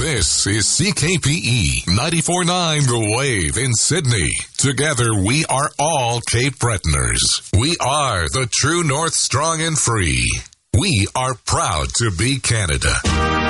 This is CKPE 94.9 The Wave in Sydney. Together, we are all Cape Bretoners. We are the true North, strong and free. We are proud to be Canada.